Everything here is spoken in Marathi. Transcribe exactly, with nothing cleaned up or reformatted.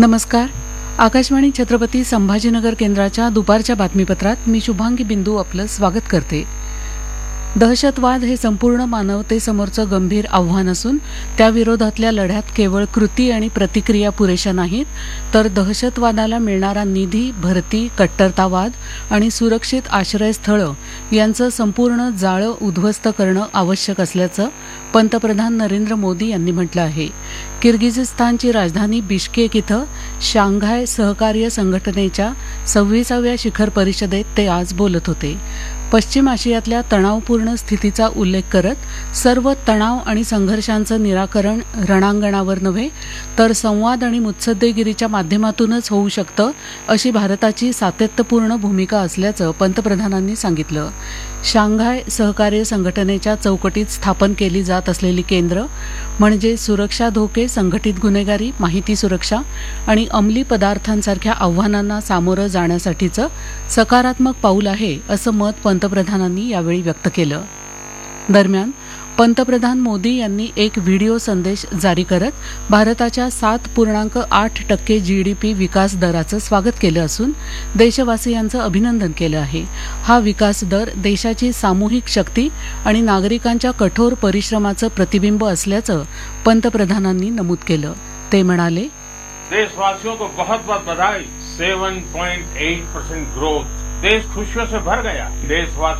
नमस्कार. आकाशवाणी छत्रपती संभाजीनगर केंद्राच्या दुपारच्या बातमीपत्रात मी शुभांगी बिंदू आपलं स्वागत करते. दहशतवाद हे संपूर्ण मानवतेसमोरचं गंभीर आव्हान असून त्याविरोधातल्या लढ्यात केवळ कृती आणि प्रतिक्रिया पुरेशा नाहीत, तर दहशतवादाला मिळणारा निधी, भरती, कट्टरतावाद आणि सुरक्षित आश्रयस्थळं यांचं संपूर्ण जाळं उद्ध्वस्त करणं आवश्यक असल्याचं पंतप्रधान नरेंद्र मोदी यांनी म्हटलं आहे. किर्गिझिस्तानची राजधानी बिश्केक इथं शांघाय सहकार्य संघटनेच्या सव्वीसाव्या शिखर परिषदेत ते आज बोलत होते. पश्चिम आशियातल्या तणावपूर्ण स्थितीचा उल्लेख करत सर्व तणाव आणि संघर्षांचं निराकरण रणांगणावर नव्हे तर संवाद आणि मुत्सद्देगिरीच्या माध्यमातूनच होऊ शकतं, अशी भारताची सातत्यपूर्ण भूमिका असल्याचं पंतप्रधानांनी सांगितलं. शांघाय सहकार्य संघटनेच्या चौकटीत स्थापन केली जात असलेली केंद्र म्हणजे सुरक्षा धोके, संघटित गुन्हेगारी, माहिती सुरक्षा आणि अंमली पदार्थांसारख्या आव्हानांना सामोरं जाण्यासाठीचं सकारात्मक पाऊल आहे, असं मत पंतप्रधानांनी यावेळी व्यक्त केलं. दरम्यान पंतप्रधान मोदी यांनी एक व्हिडिओ संदेश जारी करत भारताच्या सात पूर्णांक आठ टक्के जीडीपी विकास दराचं स्वागत केलं असून देशवासियांचं अभिनंदन केलं आहे. हा विकास दर देशाची सामूहिक शक्ती आणि नागरिकांच्या कठोर परिश्रमाचं प्रतिबिंब असल्याचं पंतप्रधानांनी नमूद केलं. ते म्हणाले, देशवासियों को बहुत बहुत बधाई. सात पॉइंट आठ परसेंट ग्रोथ देश खुशियों से भर गया. देशवासी